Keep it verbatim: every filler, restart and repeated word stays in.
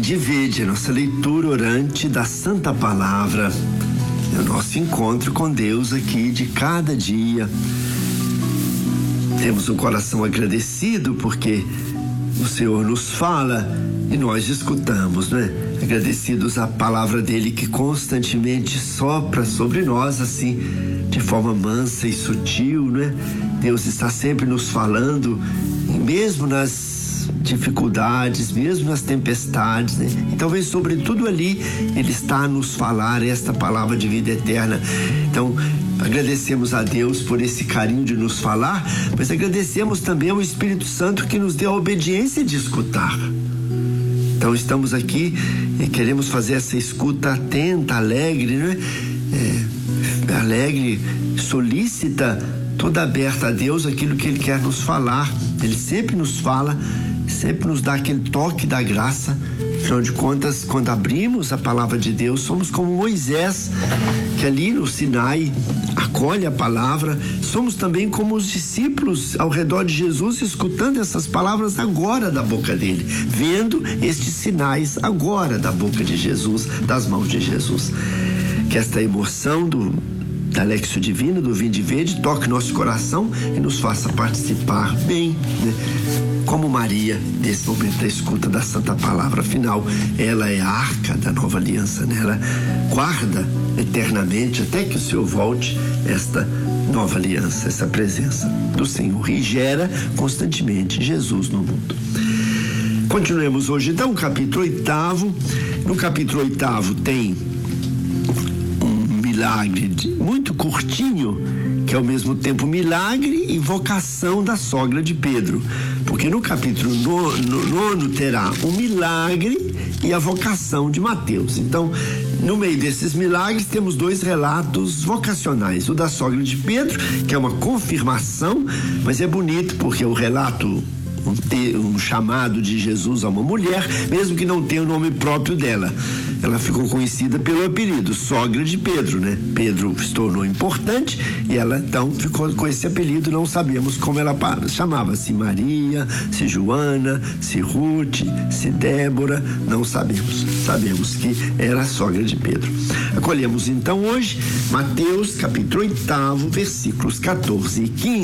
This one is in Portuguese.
Vinde e vede, a nossa leitura orante da Santa Palavra, é o nosso encontro com Deus aqui de cada dia. Temos um coração agradecido porque o Senhor nos fala e nós escutamos, né? Agradecidos à palavra dele que constantemente sopra sobre nós assim, de forma mansa e sutil, né? Deus está sempre nos falando, mesmo nas dificuldades, mesmo nas tempestades, né? E talvez sobretudo ali ele está a nos falar esta palavra de vida eterna. Então agradecemos a Deus por esse carinho de nos falar, mas agradecemos também ao Espírito Santo que nos deu a obediência de escutar. Então estamos aqui e queremos fazer essa escuta atenta, alegre, né? É, alegre, solícita, toda aberta a Deus, aquilo que Ele quer nos falar. Ele sempre nos fala, sempre nos dá aquele toque da graça. Afinal de contas, quando abrimos a palavra de Deus, somos como Moisés, que ali no Sinai acolhe a palavra. Somos também como os discípulos ao redor de Jesus, escutando essas palavras agora da boca dele, vendo estes sinais agora da boca de Jesus, das mãos de Jesus. Que esta emoção do da Lexio Divina, do Vinde e Vede, toque nosso coração e nos faça participar bem, né? Como Maria, nesse momento da escuta da Santa Palavra. Afinal, ela é a arca da nova aliança, né? Ela guarda eternamente, até que o Senhor volte, esta nova aliança, essa presença do Senhor, e gera constantemente Jesus no mundo. Continuemos hoje então o capítulo oitavo. No capítulo oitavo tem milagre de, muito curtinho, que é ao mesmo tempo milagre e vocação da sogra de Pedro, porque no capítulo nono, nono terá o milagre e a vocação de Mateus. Então, no meio desses milagres temos dois relatos vocacionais, o da sogra de Pedro, que é uma confirmação, mas é bonito porque o relato Um, te, um chamado de Jesus a uma mulher, mesmo que não tenha o nome próprio dela. Ela ficou conhecida pelo apelido, sogra de Pedro, né? Pedro se tornou importante e ela então ficou com esse apelido. Não sabemos como ela chamava, se Maria, se Joana, se Ruth, se Débora, não sabemos. Sabemos que era a sogra de Pedro. Acolhemos então hoje Mateus capítulo oitavo, versículos quatorze e quinze.